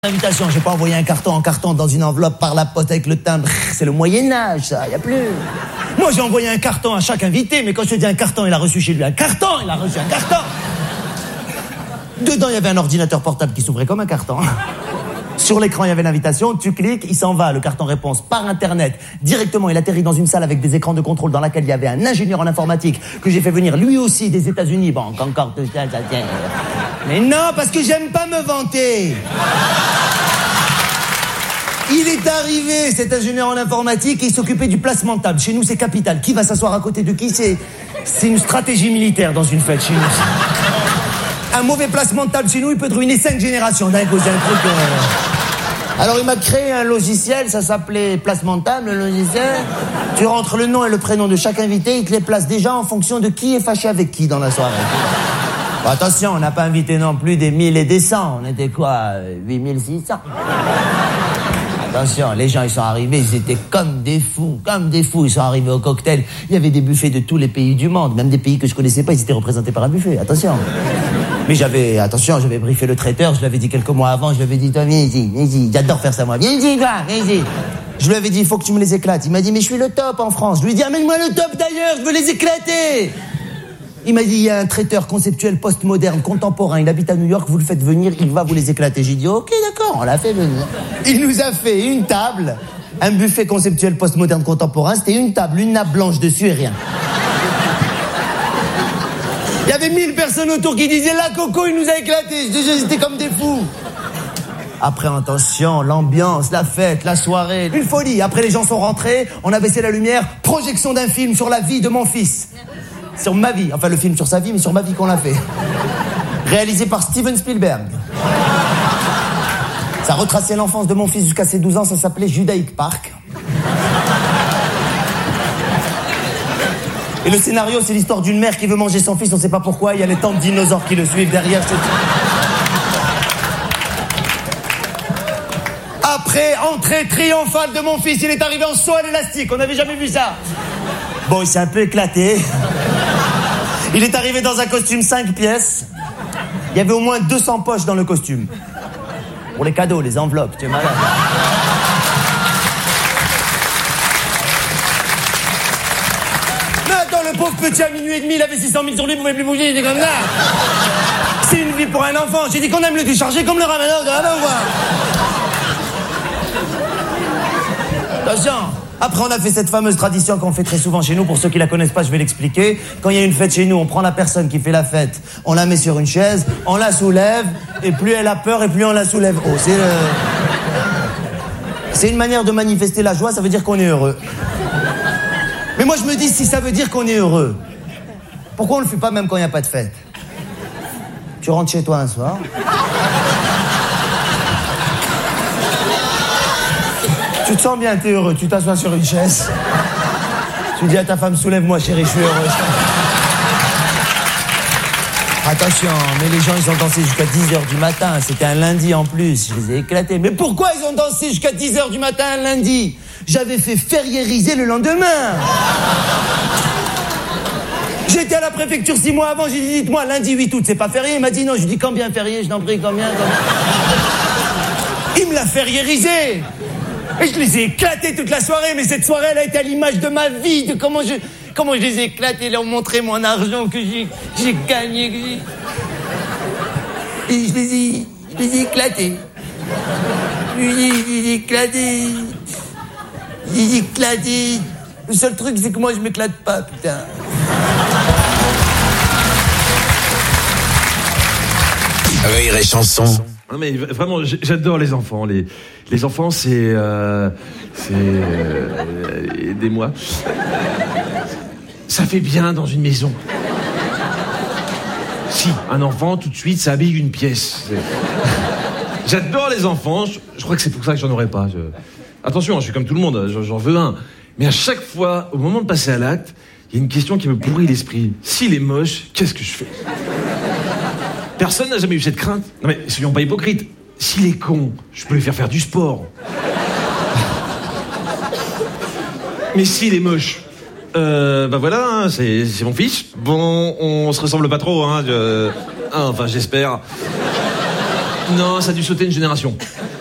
Invitation, j'ai pas envoyé un carton en carton dans une enveloppe par la poste avec le timbre. C'est le Moyen-Âge, ça, y a plus. Moi, j'ai envoyé un carton à chaque invité, mais quand je te dis un carton, il a reçu chez lui un carton, il a reçu un carton. Dedans, il y avait un ordinateur portable qui s'ouvrait comme un carton. Sur l'écran, il y avait l'invitation, tu cliques, il s'en va, le carton réponse par Internet. Directement, il atterrit dans une salle avec des écrans de contrôle dans laquelle il y avait un ingénieur en informatique que j'ai fait venir lui aussi des États-Unis. Bon, encore tout ça tient. Mais non, parce que j'aime pas me vanter. Il est arrivé, cet ingénieur en informatique, et il s'occupait du placement de table. Chez nous, c'est capital. Qui va s'asseoir à côté de qui? C'est une stratégie militaire dans une fête chez nous. Un mauvais placement de table chez nous, il peut ruiner 5 générations d'un coup, c'est un truc... Alors, il m'a créé un logiciel, ça s'appelait placement de table, le logiciel. Tu rentres le nom et le prénom de chaque invité, il te les place déjà en fonction de qui est fâché avec qui dans la soirée. Bon, attention, on n'a pas invité non plus des 1000 et des 100. On était quoi, 8600. Attention, les gens, ils sont arrivés, ils étaient comme des fous. Ils sont arrivés au cocktail. Il y avait des buffets de tous les pays du monde, même des pays que je connaissais pas, ils étaient représentés par un buffet. Attention. Mais j'avais briefé le traiteur, je lui avais dit quelques mois avant, je lui avais dit, toi, viens ici, j'adore faire ça, moi. Viens ici. Je lui avais dit, il faut que tu me les éclates. Il m'a dit, mais je suis le top en France. Je lui ai dit, amène-moi le top d'ailleurs, je veux les éclater. Il m'a dit, il y a un traiteur conceptuel postmoderne, contemporain, il habite à New York, vous le faites venir, il va vous les éclater. J'ai dit, ok, d'accord, on l'a fait venir. Il nous a fait une table, un buffet conceptuel postmoderne contemporain, c'était une table, une nappe blanche dessus et rien. Il y avait 1000 personnes autour qui disaient, là, Coco, il nous a éclatés. J'étais comme des fous. Après, attention, l'ambiance, la fête, la soirée, une folie. Après, les gens sont rentrés, on a baissé la lumière, projection d'un film sur la vie de mon fils. Sur ma vie, enfin le film sur sa vie, mais sur ma vie qu'on l'a fait. Réalisé par Steven Spielberg. Ça retraçait l'enfance de mon fils jusqu'à ses 12 ans, ça s'appelait Judaic Park. Et le scénario, c'est l'histoire d'une mère qui veut manger son fils, on sait pas pourquoi, il y a les tantes dinosaures qui le suivent derrière. Après, entrée triomphale de mon fils, il est arrivé en saut à l'élastique, on n'avait jamais vu ça. Bon, il s'est un peu éclaté. Il est arrivé dans un costume 5 pièces. Il y avait au moins 200 poches dans le costume. Pour les cadeaux, les enveloppes, tu es malade. Mais attends, le pauvre petit à minuit et demi, il avait 600 000 sur lui, il pouvait plus bouger, il était comme ça. C'est une vie pour un enfant. J'ai dit qu'on aime le décharger comme le ramadan de la voir. Attention. Après, on a fait cette fameuse tradition qu'on fait très souvent chez nous. Pour ceux qui la connaissent pas, je vais l'expliquer. Quand il y a une fête chez nous, on prend la personne qui fait la fête, on la met sur une chaise, on la soulève, et plus elle a peur, et plus on la soulève haut. C'est une manière de manifester la joie, ça veut dire qu'on est heureux. Mais moi, je me dis, si ça veut dire qu'on est heureux, pourquoi on le fait pas même quand il n'y a pas de fête? Tu rentres chez toi un soir... Tu te sens bien, t'es heureux, tu t'assois sur une chaise. Tu dis à ta femme, soulève-moi chérie, je suis heureux. Attention, mais les gens, ils ont dansé jusqu'à 10h du matin. C'était un lundi en plus, je les ai éclatés. Mais pourquoi ils ont dansé jusqu'à 10h du matin un lundi? J'avais fait fériériser le lendemain. J'étais à la préfecture 6 mois avant, j'ai dit, dites-moi, lundi 8 août, c'est pas férié? Il m'a dit non, je lui dis combien férié, je t'en prie, combien. Il me l'a fériérisé. Et je les ai éclatés toute la soirée, mais cette soirée, elle a été à l'image de ma vie, de comment je les ai éclatés, leur montrer mon argent que j'ai gagné. Et je les ai éclatés. Je les ai éclatés. Le seul truc, c'est que moi, je m'éclate pas, putain. Rire et chanson. Non mais vraiment, j'adore les enfants. Les enfants, c'est aidez-moi. Ça fait bien dans une maison. Si, un enfant, tout de suite, ça habille une pièce. J'adore les enfants. Je crois que c'est pour ça que j'en aurais pas. Attention, je suis comme tout le monde, j'en veux un. Mais à chaque fois, au moment de passer à l'acte, il y a une question qui me pourrit l'esprit. S'il est moche, qu'est-ce que je fais ? Personne n'a jamais eu cette crainte. Non mais soyons pas hypocrites. S'il est con, je peux lui faire du sport. Mais s'il est moche, bah voilà, hein, c'est mon fils. Bon, on se ressemble pas trop, hein. Enfin, j'espère. Non, ça a dû sauter une génération.